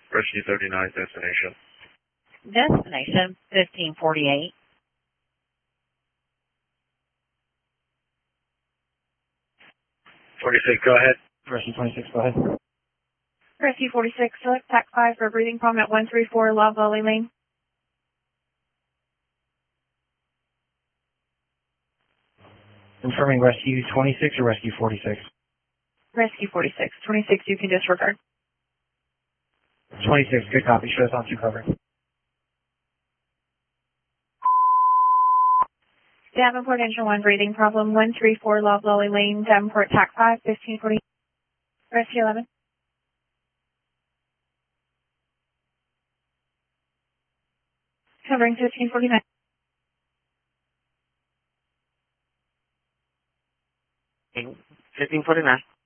Rescue 39 destination. Destination 1548. Go ahead. Rescue 26, go ahead. Rescue 46, select TAC 5 for a breathing problem at 134 Love Valley Lane. Confirming Rescue 26 or Rescue 46? Rescue 46. 26 you can disregard. 26, good copy. Show us on to cover. Davenport Engine 1 breathing problem, 134 Love Valley Lane, Davenport TAC 5, 1540. Rescue 11. Covering 1549. Okay, 1549.